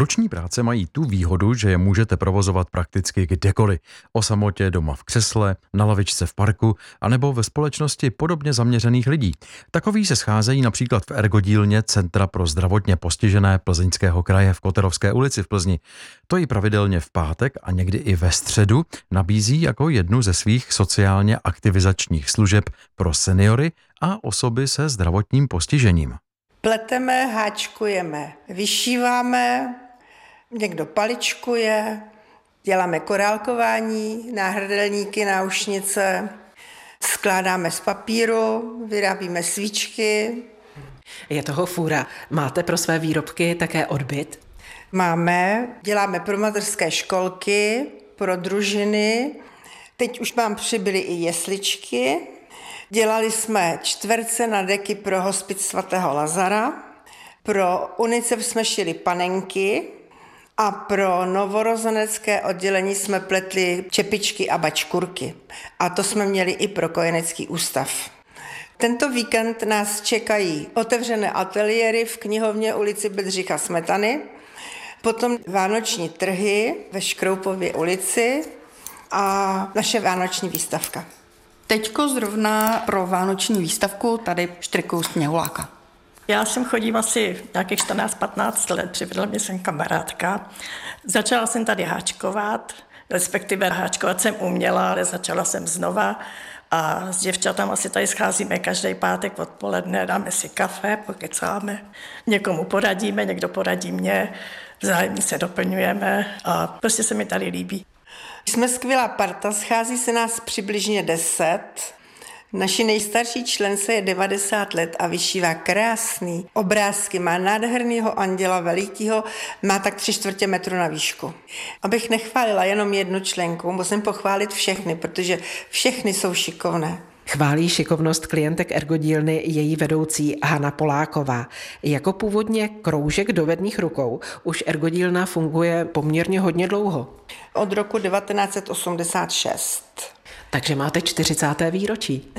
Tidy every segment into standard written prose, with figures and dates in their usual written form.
Ruční práce mají tu výhodu, že je můžete provozovat prakticky kdekoliv. O samotě, doma v křesle, na lavičce v parku, anebo ve společnosti podobně zaměřených lidí. Takoví se scházejí například v ergodílně Centra pro zdravotně postižené Plzeňského kraje v Koterovské ulici v Plzni. To ji pravidelně v pátek a někdy i ve středu nabízí jako jednu ze svých sociálně aktivizačních služeb pro seniory a osoby se zdravotním postižením. Pleteme, háčkujeme, vyšíváme, někdo paličkuje, děláme korálkování, náhrdelníky, náušnice, skládáme z papíru, vyrábíme svíčky. Je toho fůra. Máte pro své výrobky také odbyt? Máme, děláme pro mateřské školky, pro družiny. Teď už mám přibyly i jesličky. Dělali jsme čtverce na deky pro hospic svatého Lazara, pro UNICEF jsme šili panenky a pro novorozenecké oddělení jsme pletli čepičky a bačkurky. A to jsme měli i pro kojenecký ústav. Tento víkend nás čekají otevřené ateliéry v knihovně ulici Bedřicha Smetany, potom vánoční trhy ve Škroupově ulici a naše vánoční výstavka. Teďko zrovna pro vánoční výstavku tady štrikuju sněhuláka. Já jsem chodím asi nějakých 14-15 let, přivedla mě sem kamarádka. Začala jsem tady háčkovat, respektive háčkovat jsem uměla, ale začala jsem znova. A s děvčatama si tady scházíme každý pátek odpoledne, dáme si kafe, pokecáme. Někomu poradíme, někdo poradí mě, vzájemně se doplňujeme a prostě se mi tady líbí. Jsme skvělá parta, schází se nás přibližně 10. Naši nejstarší člence je 90 let a vyšívá krásný obrázky. Má nádhernýho anděla velikýho, má tak 3/4 metru na výšku. Abych nechválila jenom jednu členku, musím pochválit všechny, protože všechny jsou šikovné. Chválí šikovnost klientek ergodílny její vedoucí Hana Poláková. Jako původně kroužek dovedných rukou už ergodílna funguje poměrně hodně dlouho. Od roku 1986. Takže máte 40. výročí.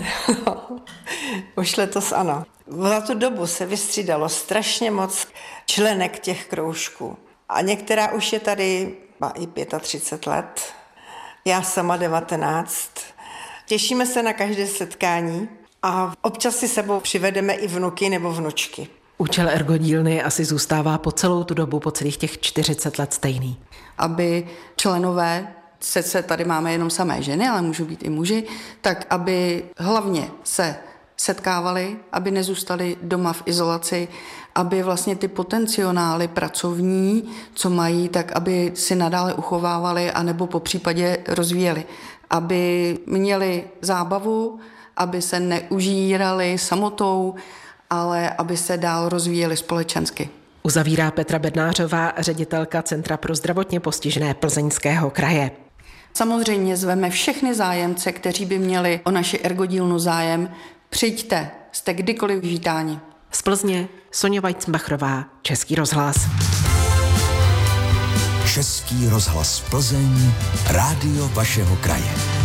Už letos ano. Za tu dobu se vystřídalo strašně moc členek těch kroužků. A některá už je tady i 35 let. Já sama 19. Těšíme se na každé setkání a občas si sebou přivedeme i vnuky nebo vnučky. Účel ergodílny asi zůstává po celou tu dobu, po celých těch 40 let stejný. Aby členové, se tady máme jenom samé ženy, ale můžou být i muži, tak aby hlavně se setkávali, aby nezůstali doma v izolaci, aby vlastně ty potenciály pracovní, co mají, tak aby si nadále uchovávali anebo po případě rozvíjeli. Aby měli zábavu, aby se neužírali samotou, ale aby se dál rozvíjeli společensky. Uzavírá Petra Bednářová, ředitelka Centra pro zdravotně postižené Plzeňského kraje. Samozřejmě zveme všechny zájemce, kteří by měli o naši ergodílnu zájem. Přijďte, jste kdykoliv vítáni. Z Plzně Soňa Weizmachrová, Český rozhlas. Český rozhlas Plzeň, rádio vašeho kraje.